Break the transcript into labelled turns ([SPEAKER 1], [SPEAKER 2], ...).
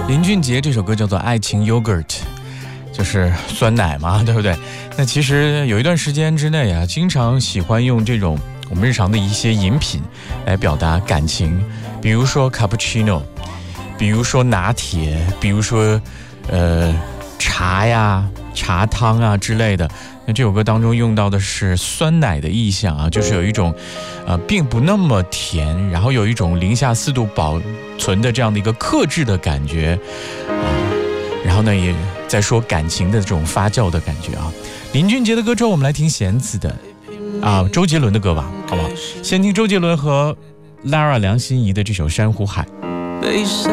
[SPEAKER 1] 林俊杰这首歌叫做《爱情 Yogurt》，就是酸奶嘛，对不对？那其实有一段时间之内啊，经常喜欢用这种我们日常的一些饮品来表达感情，比如说 cappuccino， 比如说拿铁，比如说茶呀、茶汤啊之类的。那这首歌当中用到的是酸奶的意象啊，就是有一种并不那么甜，然后有一种零下4度保存的这样的一个克制的感觉然后呢也在说感情的这种发酵的感觉啊。林俊杰的歌之后，我们来听弦子的周杰伦的歌吧，好不好？先听周杰伦和 Lara 梁心颐的这首《珊瑚海》。
[SPEAKER 2] 悲伤